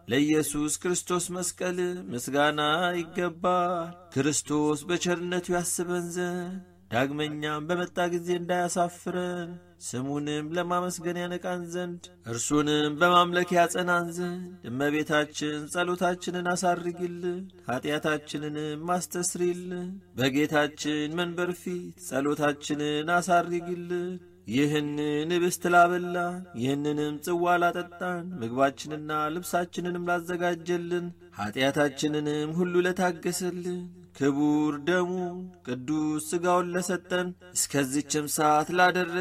ለኢየሱስ ክርስቶስ መስቀል ምስጋና ይገባል። ክርስቶስ በቸርነቱ ያስበን ዘንድ ዳግመኛም በመጣ ጊዜ እንዳያሳፍረን ስሙንም ለማመስገን ያነቃን ዘንድ እርሱንም በማምለክ ያጸናን ዘንድ እመቤታችን ጸሎታችንን አሳርጊልን፣ ኃጢአታችንንም ማስተስሪልን። በጌታችን መንበር ፊት ጸሎታችንን አሳርጊልን። ይህንን ኅብስት ላበላን ይህንንም ጽዋ ላጠጣን ምግባችንና ልብሳችንንም ላዘጋጀልን ኃጢአታችንንም ሁሉ ለታገሰልን ክቡር ደሙን ቅዱስ ሥጋውን ለሰጠን እስከዚህችም ሰዓት ላደረሰን